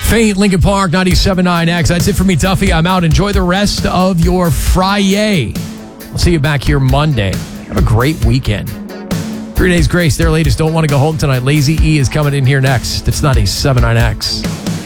Faint, Lincoln Park, 97.9X. That's it for me, Duffy. I'm out. Enjoy the rest of your Friday. I'll see you back here Monday. Have a great weekend. 3 Days Grace, their latest Don't Want to Go Home Tonight. Lazy E is coming in here next. It's 97.9X.